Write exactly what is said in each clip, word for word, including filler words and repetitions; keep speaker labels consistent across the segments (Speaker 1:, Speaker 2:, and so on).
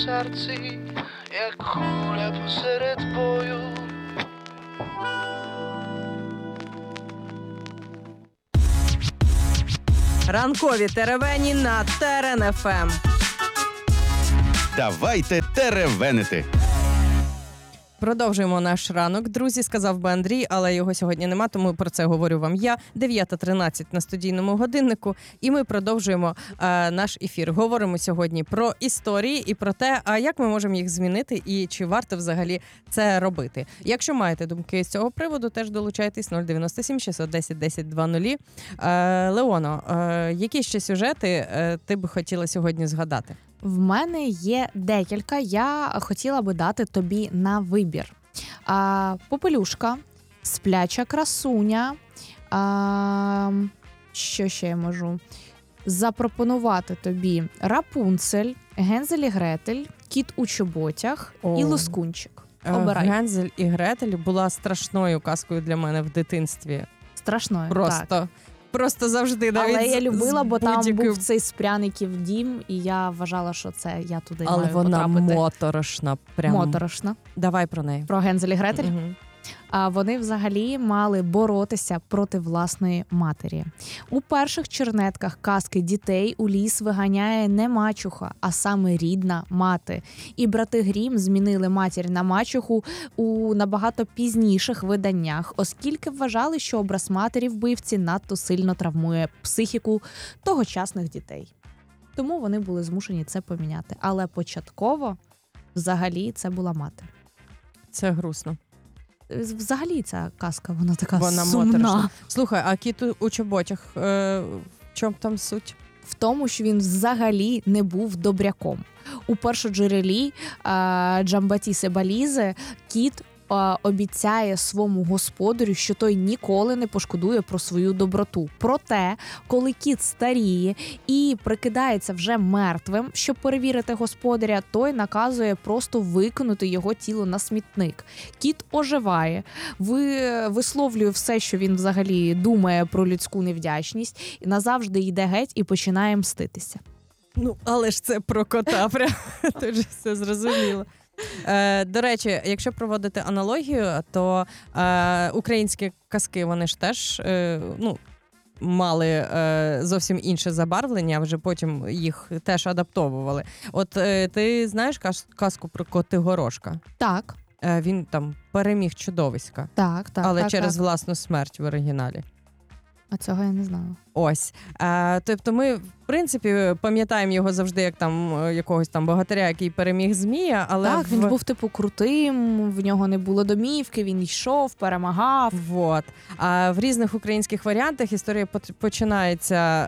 Speaker 1: серці, як куля посеред бою.
Speaker 2: Ранкові теревені на Терен еф ем.
Speaker 3: Давайте теревенити.
Speaker 2: Продовжуємо наш ранок. Друзі, сказав би Андрій, але його сьогодні нема, тому про це говорю вам я. дев'ята тринадцять на студійному годиннику. І ми продовжуємо е, наш ефір. Говоримо сьогодні про історії і про те, а як ми можемо їх змінити і чи варто взагалі це робити. Якщо маєте думки з цього приводу, теж долучайтесь нуль дев'яносто сім шістсот десять десять двадцять. Е, Леоно, е, які ще сюжети е, ти б хотіла сьогодні згадати?
Speaker 4: В мене є декілька, я хотіла би дати тобі на вибір. А, Попелюшка, Спляча красуня, а, що ще я можу запропонувати тобі? Рапунцель, Гензель і Гретель, Кіт у чоботях
Speaker 2: О.
Speaker 4: і Лоскунчик. Обирай.
Speaker 2: Гензель і Гретель була страшною казкою для мене в дитинстві.
Speaker 4: Страшною,
Speaker 2: Просто.
Speaker 4: так.
Speaker 2: Просто завжди навіть.
Speaker 4: Але я любила,
Speaker 2: з
Speaker 4: бо там
Speaker 2: будь-яким...
Speaker 4: був цей з пряників дім, і я вважала, що це я туди
Speaker 2: Але
Speaker 4: маю
Speaker 2: вона
Speaker 4: потрапити.
Speaker 2: моторошна. Прям.
Speaker 4: Моторошна.
Speaker 2: Давай про неї.
Speaker 4: Про Гензель і Гретель?
Speaker 2: Угу.
Speaker 4: А вони взагалі мали боротися проти власної матері. У перших чернетках казки дітей у ліс виганяє не мачуха, а саме рідна мати. І брати Грім змінили матір на мачуху у набагато пізніших виданнях, оскільки вважали, що образ матері-вбивці надто сильно травмує психіку тогочасних дітей. Тому вони були змушені це поміняти. Але початково взагалі це була мати.
Speaker 2: Це грустно.
Speaker 4: Взагалі ця казка, вона така
Speaker 2: Вона
Speaker 4: сумна.
Speaker 2: моторошна. Слухай, а кіт у чоботях, е, в чому там суть?
Speaker 4: В тому, що він взагалі не був добряком. У першоджерелі е, Джамбатіси Балізи кіт е, обіцяє своєму господарю, що той ніколи не пошкодує про свою доброту. Проте, коли кіт старіє і прикидається вже мертвим, щоб перевірити господаря, той наказує просто викинути його тіло на смітник. Кіт оживає, ви, висловлює все, що він взагалі думає про людську невдячність, і назавжди йде геть і починає мститися.
Speaker 2: Ну, але ж це про кота, прям тут же все зрозуміло. Е, до речі, якщо проводити аналогію, то е, українські казки, вони ж теж е, ну, мали е, зовсім інше забарвлення, вже потім їх теж адаптовували. От е, ти знаєш каз- казку про Котигорошка?
Speaker 4: Так,
Speaker 2: Е, він там переміг чудовиська,
Speaker 4: так, так.
Speaker 2: але
Speaker 4: так,
Speaker 2: через
Speaker 4: так.
Speaker 2: власну смерть в оригіналі.
Speaker 4: А цього я не знала.
Speaker 2: Ось. Е, тобто ми, в принципі, пам'ятаємо його завжди як там е, якогось там богатиря, який переміг змія, але
Speaker 4: Так,
Speaker 2: в...
Speaker 4: він був типу крутим, в нього не було домівки, він йшов, перемагав.
Speaker 2: Вот. А в різних українських варіантах історія пот- починається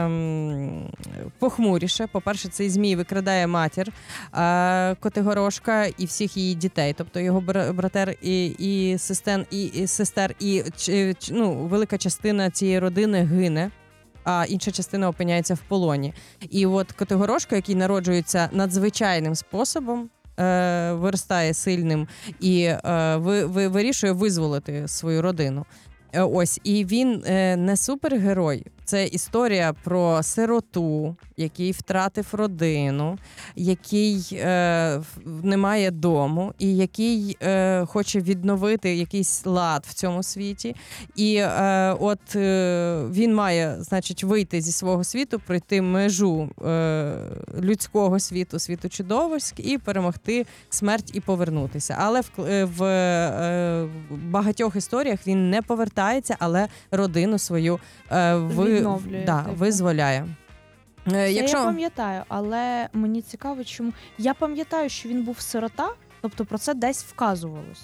Speaker 2: ем, похмуріше. По-перше, цей змій викрадає матір е, Котигорошка і всіх її дітей, тобто його бра- братер і, і, сестен, і, і сестер, і ч, ч, ну, велика частина цієї родини гине, а інша частина опиняється в полоні. І от Котигорошко, який народжується надзвичайним способом, е, виростає сильним і е, ви, ви, вирішує визволити свою родину. Е, ось, і він е, не супергерой. Це історія про сироту, який втратив родину, який е, не має дому і який е, хоче відновити якийсь лад в цьому світі. І е, от е, він має, значить, вийти зі свого світу, пройти межу е, людського світу, світу чудовиськ і перемогти смерть і повернутися. Але в, в е, багатьох історіях він не повертається, але родину свою е, ви,
Speaker 4: Відновлює,
Speaker 2: да,
Speaker 4: типу.
Speaker 2: визволяє. Е,
Speaker 4: Це
Speaker 2: Якщо...
Speaker 4: я пам'ятаю, але мені цікаво, чому. Я пам'ятаю, що він був сирота, тобто про це десь вказувалось.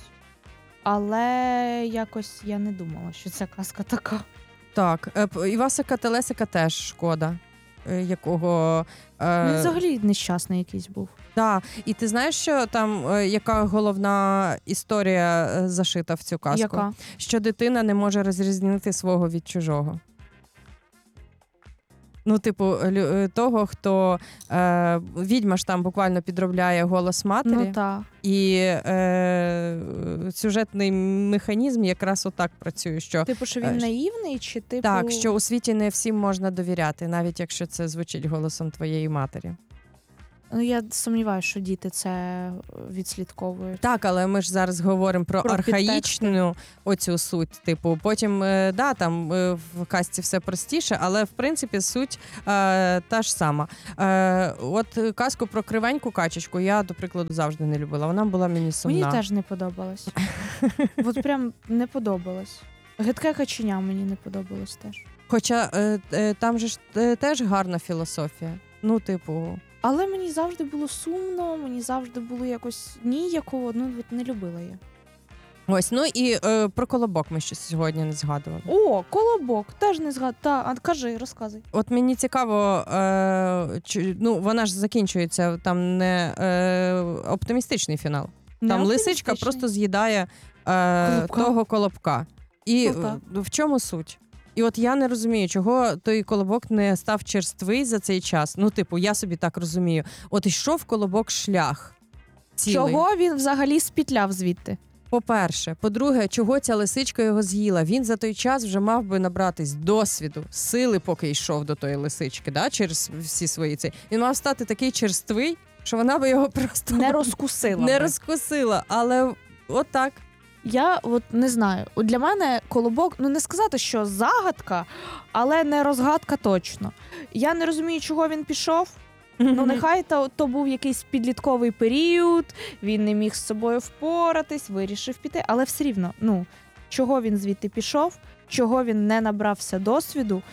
Speaker 4: Але якось я не думала, що ця казка така.
Speaker 2: Так, е, п- Івасика Телесика теж шкода, е, якого... е,
Speaker 4: Він взагалі нещасний якийсь був.
Speaker 2: Да. І ти знаєш, що там, е, яка головна історія е, зашита в цю казку?
Speaker 4: Яка?
Speaker 2: Що дитина не може розрізнити свого від чужого. Ну, типу, лю- е, того, хто... Е, відьма ж там буквально підробляє голос матері.
Speaker 4: Ну так.
Speaker 2: І е, сюжетний механізм якраз отак працює, що
Speaker 4: Типу, що
Speaker 2: Е,
Speaker 4: він наївний, чи типу...
Speaker 2: так, що у світі не всім можна довіряти, навіть якщо це звучить голосом твоєї матері.
Speaker 4: Ну, я сумніваюся, що діти це відслідковують.
Speaker 2: Так, але ми ж зараз говоримо про,
Speaker 4: Про
Speaker 2: архаїчну оцю суть. Типу, потім, е, да, там е, в казці все простіше, але в принципі суть е, та ж сама. Е, от казку про кривеньку качечку я, до прикладу, завжди не любила. Вона була мені сумна.
Speaker 4: Мені теж не подобалось. От прям не подобалось. Гидке каченя мені не подобалось теж.
Speaker 2: Хоча е, е, там же ж е, теж гарна філософія. Ну, типу.
Speaker 4: Але мені завжди було сумно, мені завжди було якось ніякого, ну от не любила я.
Speaker 2: Ось, ну і е, про колобок ми ще сьогодні не згадували.
Speaker 4: О, колобок, теж не згад. Та, а кажи, розказуй.
Speaker 2: От мені цікаво, е, чи, ну вона ж закінчується, там не е, оптимістичний фінал. Там
Speaker 4: Не
Speaker 2: лисичка
Speaker 4: оптимістичний.
Speaker 2: просто з'їдає е,
Speaker 4: Колобка.
Speaker 2: того колобка. І
Speaker 4: Ну, так.
Speaker 2: в, в чому суть? І от я не розумію, чого той колобок не став черствий за цей час. Ну, типу, я собі так розумію. От йшов колобок шлях цілий.
Speaker 4: Чого він взагалі спітляв звідти?
Speaker 2: По-перше. По-друге, чого ця лисичка його з'їла? Він за той час вже мав би набратись досвіду, сили, поки йшов до тої лисички, да? Через всі свої ці. Він мав стати такий черствий, що вона би його просто
Speaker 4: Не розкусила.
Speaker 2: не
Speaker 4: би.
Speaker 2: розкусила. Але от так.
Speaker 4: Я от не знаю. От для мене колобок, ну не сказати, що загадка, але не розгадка точно. Я не розумію, чого він пішов. Ну, нехай то, то був якийсь підлітковий період, він не міг з собою впоратись, вирішив піти, але все рівно, ну, чого він звідти пішов, чого він не набрався досвіду.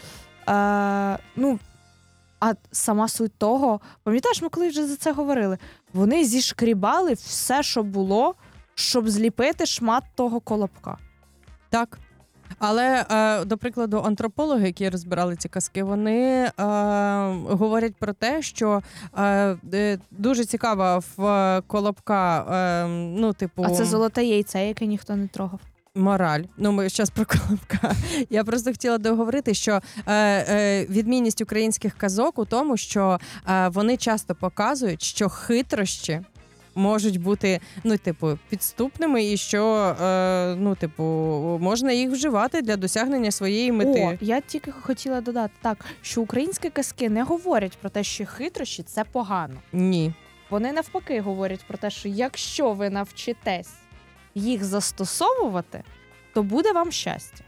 Speaker 4: Е, ну, а сама суть того, пам'ятаєш, ми коли вже за це говорили, вони зішкрібали все, що було, щоб зліпити шмат того колобка.
Speaker 2: Так. Але, е, до прикладу, антропологи, які розбирали ці казки, вони е, говорять про те, що е, е, дуже цікава в колобка, е, ну, типу...
Speaker 4: А це золоте яйце, яке ніхто не трогав.
Speaker 2: Мораль. Ну, ми зараз про колобка. Я просто хотіла договорити, що е, е, відмінність українських казок у тому, що е, вони часто показують, що хитрощі можуть бути, ну, типу, підступними, і що, е, ну, типу, можна їх вживати для досягнення своєї мети.
Speaker 4: О, я тільки хотіла додати так, що українські казки не говорять про те, що хитрощі – це погано.
Speaker 2: Ні.
Speaker 4: Вони навпаки говорять про те, що якщо ви навчитесь їх застосовувати, то буде вам щастя.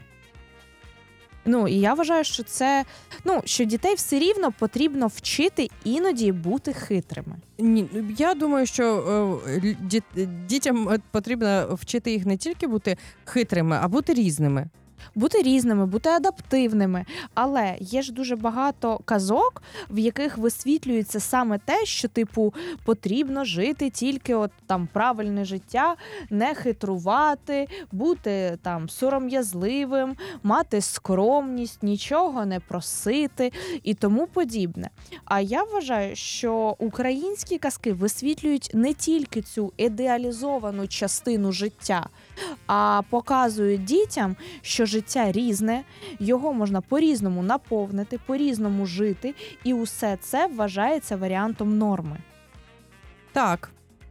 Speaker 4: Ну, і я вважаю, що це, ну, що дітей все рівно потрібно вчити іноді бути хитрими.
Speaker 2: Ні, я думаю, що е, ді- дітям потрібно вчити їх не тільки бути хитрими, а бути різними.
Speaker 4: Бути різними, бути адаптивними. Але є ж дуже багато казок, в яких висвітлюється саме те, що, типу, потрібно жити тільки от там правильне життя, не хитрувати, бути там сором'язливим, мати скромність, нічого не просити і тому подібне. А я вважаю, що українські казки висвітлюють не тільки цю ідеалізовану частину життя, а показують дітям, що життя різне, його можна по-різному наповнити, по-різному жити, і усе це вважається варіантом норми.
Speaker 2: Так.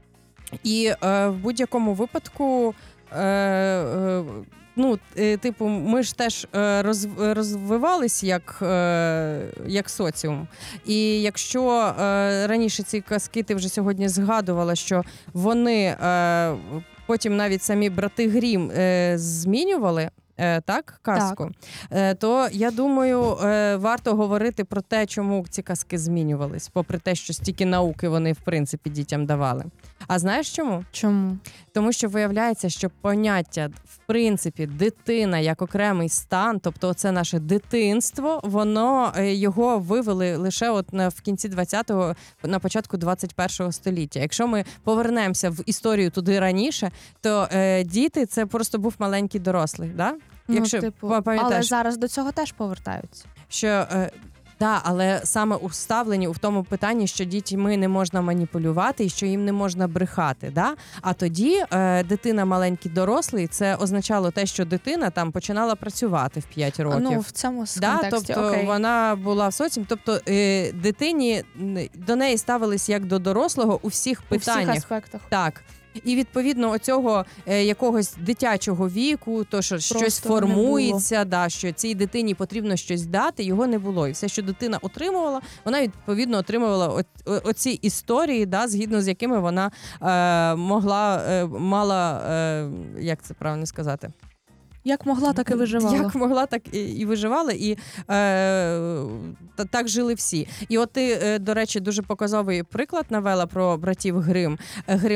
Speaker 2: І е, в будь-якому випадку, е, е, ну, е, типу, ми ж теж е, роз, розвивались як, е, як соціум. І якщо е, раніше ці казки, ти вже сьогодні згадувала, що вони е, потім навіть самі брати Грім е, змінювали, Е, так, казку, Е, то, я думаю, е, варто говорити про те, чому ці казки змінювались, попри те, що стільки науки вони, в принципі, дітям давали. А знаєш чому?
Speaker 4: Чому?
Speaker 2: Тому що виявляється, що поняття, в принципі, дитина як окремий стан, тобто це наше дитинство, воно, е, його вивели лише от на, в кінці двадцятого, на початку двадцять першого століття. Якщо ми повернемося в історію туди раніше, то е, діти – це просто був маленький дорослий, да? Якщо
Speaker 4: ну, типу,
Speaker 2: пам'ятаєш,
Speaker 4: але зараз до цього теж повертаються.
Speaker 2: що е, да, але саме уставлені у тому питанні, що дітьми не можна маніпулювати і що їм не можна брехати. Да? А тоді е, дитина маленький дорослий, це означало те, що дитина там починала працювати в п'ять років.
Speaker 4: Ну, в цьому
Speaker 2: Да,
Speaker 4: контексті,
Speaker 2: тобто
Speaker 4: окей.
Speaker 2: вона була в соціумі, тобто е, дитині н- до неї ставились як до дорослого у всіх
Speaker 4: У всіх
Speaker 2: питаннях.
Speaker 4: аспектах.
Speaker 2: Так. І відповідно оцього е, якогось дитячого віку, то що щось
Speaker 4: Просто не
Speaker 2: формується, да, що цій дитині потрібно щось дати, його не було. І все, що дитина отримувала, вона відповідно отримувала о, о, оці історії, да, згідно з якими вона е, могла, е, мала, е, як це правильно сказати?
Speaker 4: Як могла, так і виживала.
Speaker 2: Як могла, так і, і виживала, і е, та, так жили всі. І от ти, е, до речі, дуже показовий приклад навела про братів Грим. Грим